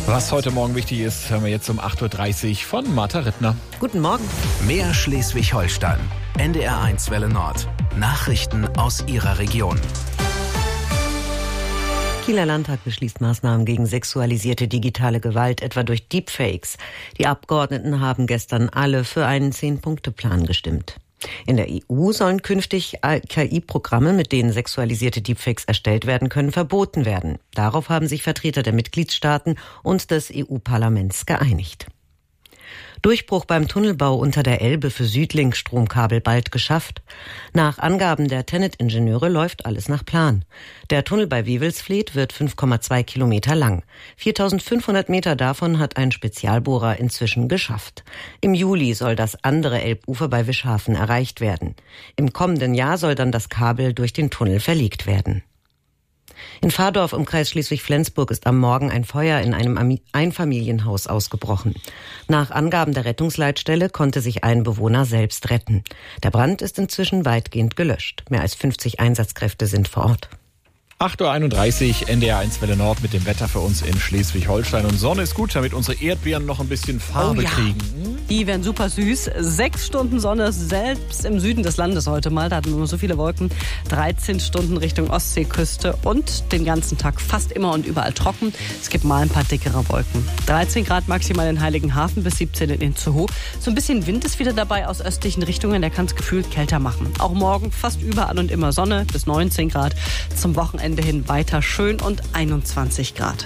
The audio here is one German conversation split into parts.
Was heute Morgen wichtig ist, hören wir jetzt um 8.30 Uhr von Martha Rittner. Guten Morgen. Mehr Schleswig-Holstein. NDR1 Welle Nord. Nachrichten aus Ihrer Region. Kieler Landtag beschließt Maßnahmen gegen sexualisierte digitale Gewalt, etwa durch Deepfakes. Die Abgeordneten haben gestern alle für einen 10-Punkte-Plan gestimmt. In der EU sollen künftig KI-Programme, mit denen sexualisierte Deepfakes erstellt werden können, verboten werden. Darauf haben sich Vertreter der Mitgliedstaaten und des EU-Parlaments geeinigt. Durchbruch beim Tunnelbau unter der Elbe für Südlink-Stromkabel bald geschafft. Nach Angaben der TenneT-Ingenieure läuft alles nach Plan. Der Tunnel bei Wewelsfleth wird 5,2 Kilometer lang. 4.500 Meter davon hat ein Spezialbohrer inzwischen geschafft. Im Juli soll das andere Elbufer bei Wischhafen erreicht werden. Im kommenden Jahr soll dann das Kabel durch den Tunnel verlegt werden. In Vardorf im Kreis Schleswig-Flensburg ist am Morgen ein Feuer in einem Einfamilienhaus ausgebrochen. Nach Angaben der Rettungsleitstelle konnte sich ein Bewohner selbst retten. Der Brand ist inzwischen weitgehend gelöscht. Mehr als 50 Einsatzkräfte sind vor Ort. 8.31 Uhr, NDR1 Welle Nord mit dem Wetter für uns in Schleswig-Holstein. Und Sonne ist gut, damit unsere Erdbeeren noch ein bisschen Farbe kriegen. Die werden super süß. 6 Stunden Sonne, selbst im Süden des Landes heute mal. Da hatten wir nur so viele Wolken. 13 Stunden Richtung Ostseeküste und den ganzen Tag fast immer und überall trocken. Es gibt mal ein paar dickere Wolken. 13 Grad maximal in Heiligenhafen, bis 17 in Itzehoe. So ein bisschen Wind ist wieder dabei aus östlichen Richtungen. Der kann es gefühlt kälter machen. Auch morgen fast überall und immer Sonne, bis 19 Grad. Zum Wochenende hin weiter schön und 21 Grad.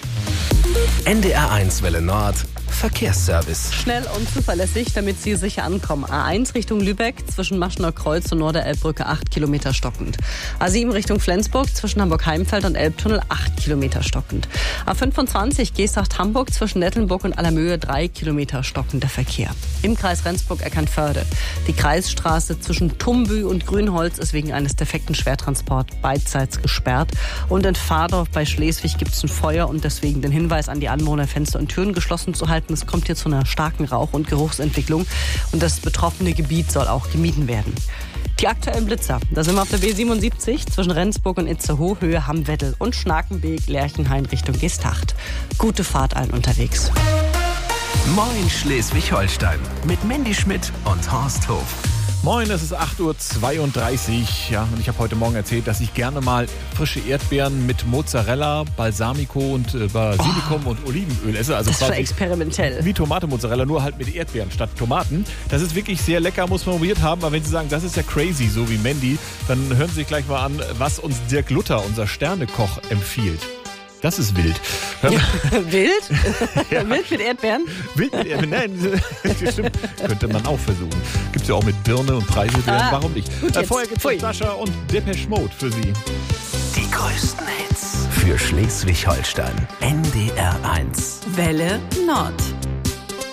NDR1 Welle Nord. Verkehrsservice. Schnell und zuverlässig, damit Sie sicher ankommen. A1 Richtung Lübeck, zwischen Maschner Kreuz und Norderelbbrücke 8 Kilometer stockend. A7 Richtung Flensburg, zwischen Hamburg-Heimfeld und Elbtunnel 8 Kilometer stockend. A25 Geesthacht-Hamburg, zwischen Nettelnburg und Allermöhe 3 Kilometer stockender Verkehr. Im Kreis Rendsburg-Eckernförde. Die Kreisstraße zwischen Tumbü und Grünholz ist wegen eines defekten Schwertransports beidseits gesperrt. Und in Vardorf bei Schleswig gibt es ein Feuer und deswegen den Hinweis an die Anwohner, Fenster und Türen geschlossen zu halten. Es kommt hier zu einer starken Rauch- und Geruchsentwicklung und das betroffene Gebiet soll auch gemieden werden. Die aktuellen Blitzer, da sind wir auf der B77 zwischen Rendsburg und Itzehoe, Höhe Hamm-Weddel und Schnakenbeek, Lerchenhain Richtung Geesthacht. Gute Fahrt allen unterwegs. Moin Schleswig-Holstein mit Mandy Schmidt und Horst Hof. Moin, es ist 8.32 Uhr. Ja, und ich habe heute Morgen erzählt, dass ich gerne mal frische Erdbeeren mit Mozzarella, Balsamico und Basilikum und Olivenöl esse. Also das ist schon experimentell. Wie Tomate-Mozzarella, nur halt mit Erdbeeren statt Tomaten. Das ist wirklich sehr lecker, muss man probiert haben. Aber wenn Sie sagen, das ist ja crazy, so wie Mandy, dann hören Sie sich gleich mal an, was uns Dirk Luther, unser Sternekoch, empfiehlt. Das ist wild. Ja, wild? Ja. Wild mit Erdbeeren? Wild mit Erdbeeren, nein, stimmt. Könnte man auch versuchen. Gibt's ja auch mit Birne und Preiselbeeren, warum nicht? Vorher gibt's Sascha und Depeche Mode für Sie. Die größten Hits für Schleswig-Holstein. NDR1. Welle Nord.